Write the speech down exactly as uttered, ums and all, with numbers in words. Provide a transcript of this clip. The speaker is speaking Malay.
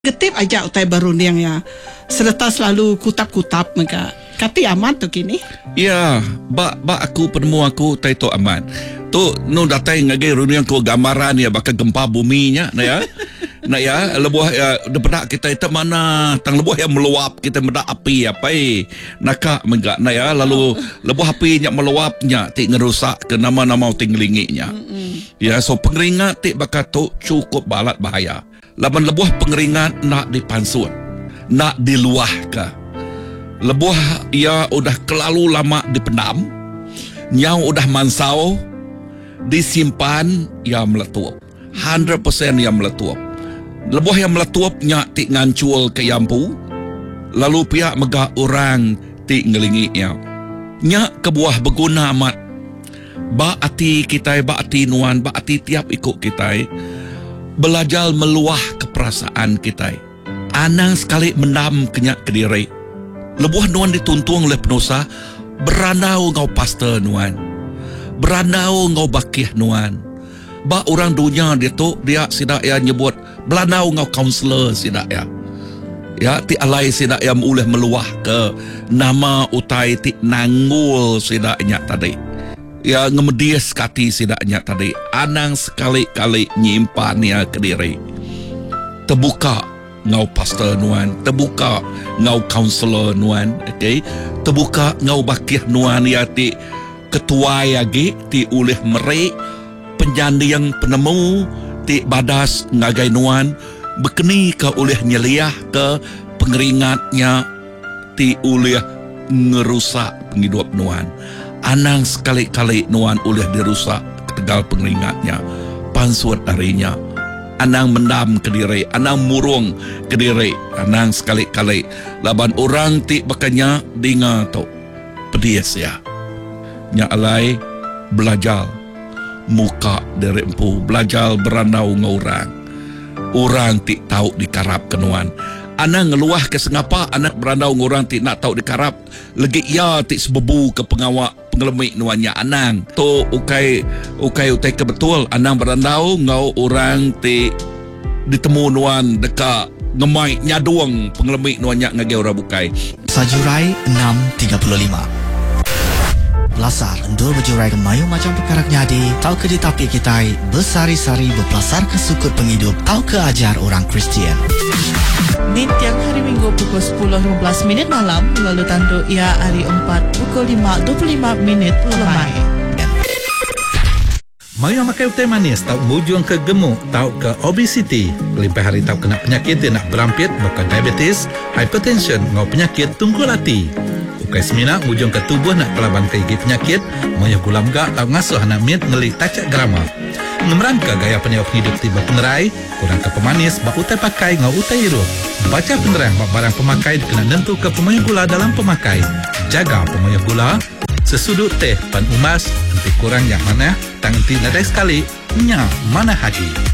Getip aja utai baru ni yang ya serta selalu kutap-kutap maka kati aman tu kini. Ya, ba ba aku penemu aku tai tu aman. Tu nu datai ngage runiang ko gambaran ya bakal gempa buminya na ya. Na ya lebuh ya depada kita itu mana tang lebuh yang meluap kita meda api apa eh naka menggak na ya lalu lebuh api nya meluapnya ti ngerusak ke nama-nama tinglinginya. Ya so pengeringat ti bakal tu cukup balat bahaya. Laban lebuh pengeringat nak dipansut, nak diluah ke. Lebuh ia udah kelalu lama dipendam, nyau udah mansau, disimpan ia meletup. one hundred percent ia meletup. Lebuh yang meletup nyak ti ngancul ke yampu, lalu pihak megah orang ti ngelingi ia. Nyak kebuah berguna amat. Ba ati kita, ba ati nuan, ba ati tiap ikut kita. Belajar meluah keperasaan kita. Anang sekali mendam kenyak ke diri. Lebuh nuan dituntung oleh penusa, beranau ngau pastor nuan. Beranau ngau bakih nuan. Ba orang dunia dia tu, dia sidak ya nyebut, beranau ngau kaunselor sidak ya. Ya, ti alai sidak ya mulih meluah ke nama utai ti nanggul sidaknya tadi. Ya ngemedias kati sidaknya tadi. Anang sekali-kali nyimpan ya ke diri. Terbuka ngau pastor nuan, terbuka ngau kaunselor nuan, okay? Terbuka ngau bakih nuan ya ti ketua ya ge ti ulih merik penjandiang penemu ti badas ngagai nuan bekeni ke ulih nyeliah ke pengeringatnya ti ulih ngerusak penghidup nuan. Anang sekali-kali nuan oleh dirusak ketegal pengeringatnya, pansuat darinya. Anang mendam ke diri, anang murung ke diri, anang sekali-kali. Laban orang ti bakanya dengar tu pedias ya. Nya alai belajar muka dari empu, belajar berandau ngorang. Orang ti tahu dikarap kenuan. Anak ngeluah ke sengapa anak berandau ngorang ti nak tahu dikarap lagi ya ti sebebu ke pengawak pengelemik nuannya anang tu ukai ukai utai ke betul anang berandau ngau orang ti ditemu nuan dekat ngemai nyaduang pengelemik nuannya ngage orang bukai. Sajurai enam tiga puluh lima Lasar endur berjurai kemayu macam perkara nyadi tahu ke ditapi kita bersari-sari berpelasar ke sukut penghidup tahu ke ajar orang Kristian. Ni tiap hari Minggu pukul sepuluh lima belas minit malam, lalu tanduk ia hari empat pukul lima dua puluh lima minit lemai. Mayu makai utai manis tau mujung ke gemuk tau ke obesity. Limpah hari tau kena penyakit dia nak berampit bukan diabetes, hypertension ngau penyakit tungkul hati. Ukai semina mujung ke tubuh nak pelaban ke gigi penyakit, mayu gulam gak tau ngasuh anak mit ngelik tacak grama. Ngemerangka gaya penyok hidup tiba penerai, kurang ke pemanis bak utai pakai ngau utai irup. Baca penerang bak barang pemakai kena nentu ke pemayuh gula dalam pemakai. Jaga pemayuh gula, sesudut teh pan umas, nanti kurang yang mana, tang nanti nadai sekali, nya mana haji.